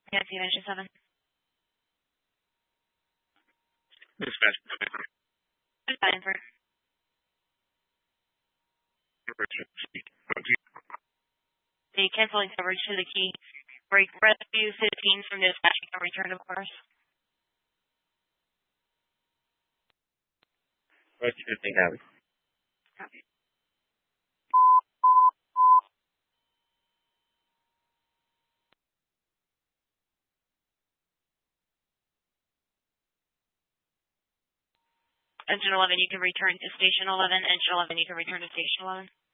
Nancy, Engine 7. Dispatch. Fine for the canceling coverage to the key. Break rescue 15 from dispatch. You can return, of course. Rescue 15, copy. Copy. Engine 11, you can return to Station 11. Engine 11, you can return to Station 11.